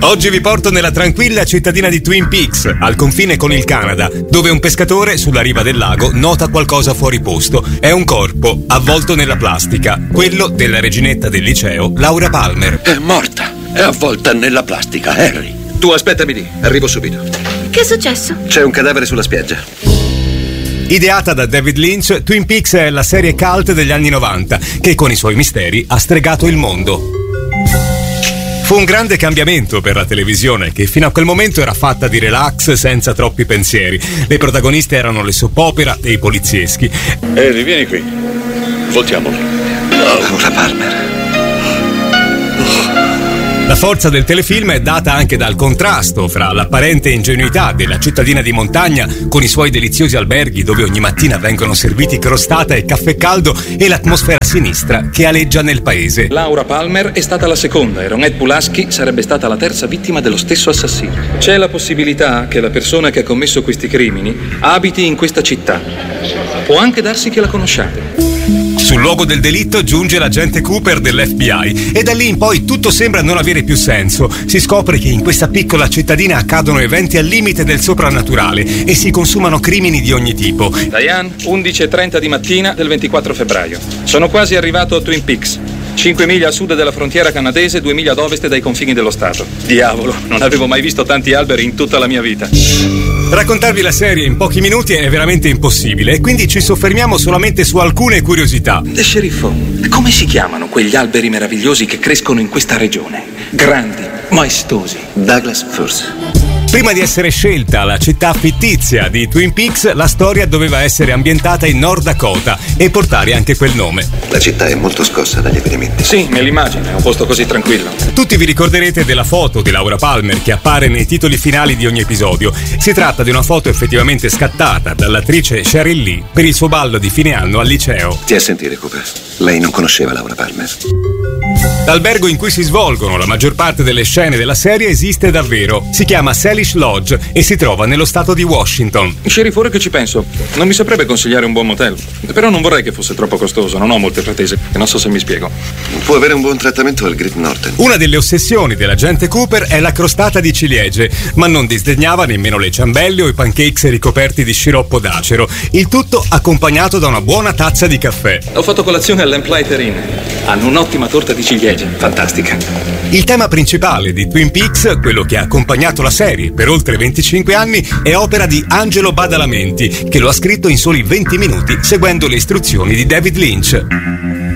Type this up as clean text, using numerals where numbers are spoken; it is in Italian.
Oggi vi porto nella tranquilla cittadina di Twin Peaks, al confine con il Canada, dove un pescatore sulla riva del lago nota qualcosa fuori posto. È un corpo avvolto nella plastica, quello della reginetta del liceo, Laura Palmer. È morta, è avvolta nella plastica, Harry. Tu aspettami lì, arrivo subito. Che è successo? C'è un cadavere sulla spiaggia. Ideata da David Lynch, Twin Peaks è la serie cult degli anni 90 che con i suoi misteri ha stregato il mondo. Fu un grande cambiamento per la televisione, che fino a quel momento era fatta di relax senza troppi pensieri. Le protagoniste erano le soap opera e i polizieschi. Harry, vieni qui. Voltiamolo. Laura Palmer. La forza del telefilm è data anche dal contrasto fra l'apparente ingenuità della cittadina di montagna con i suoi deliziosi alberghi dove ogni mattina vengono serviti crostata e caffè caldo e l'atmosfera sinistra che aleggia nel paese. Laura Palmer è stata la seconda e Ronette Pulaski sarebbe stata la terza vittima dello stesso assassino. C'è la possibilità che la persona che ha commesso questi crimini abiti in questa città. Può anche darsi che la conosciate. Sul luogo del delitto giunge l'agente Cooper dell'FBI e da lì in poi tutto sembra non avere più senso. Si scopre che in questa piccola cittadina accadono eventi al limite del soprannaturale e si consumano crimini di ogni tipo. Diane, 11:30 di mattina del 24 febbraio. Sono quasi arrivato a Twin Peaks. 5 miglia a sud della frontiera canadese, 2 miglia ad ovest dai confini dello Stato. Diavolo, non avevo mai visto tanti alberi in tutta la mia vita. Raccontarvi la serie in pochi minuti è veramente impossibile e quindi ci soffermiamo solamente su alcune curiosità. Sceriffo, come si chiamano quegli alberi meravigliosi che crescono in questa regione? Grandi, maestosi. Douglas Firs. Prima di essere scelta la città fittizia di Twin Peaks, la storia doveva essere ambientata in Nord Dakota e portare anche quel nome. La città è molto scossa dagli avvenimenti. Sì, me l'immagino, è un posto così tranquillo. Tutti vi ricorderete della foto di Laura Palmer che appare nei titoli finali di ogni episodio. Si tratta di una foto effettivamente scattata dall'attrice Sheryl Lee per il suo ballo di fine anno al liceo. Stia a sentire, Cooper. Lei non conosceva Laura Palmer. L'albergo in cui si svolgono la maggior parte delle scene della serie esiste davvero. Si chiama Salish Lodge e si trova nello stato di Washington. Sceriffo, ora che ci penso, non mi saprebbe consigliare un buon motel. Però non vorrei che fosse troppo costoso, non ho molte pretese. E non so se mi spiego. Può avere un buon trattamento al Great Northern. Una delle ossessioni dell'agente Cooper è la crostata di ciliegie, ma non disdegnava nemmeno le ciambelle o i pancakes ricoperti di sciroppo d'acero. Il tutto accompagnato da una buona tazza di caffè. Ho fatto colazione all'Lamplighter Inn. Hanno un'ottima torta di ciliegie, fantastica. Il tema principale di Twin Peaks, quello che ha accompagnato la serie per oltre 25 anni, è opera di Angelo Badalamenti, che lo ha scritto in soli 20 minuti seguendo le istruzioni di David Lynch.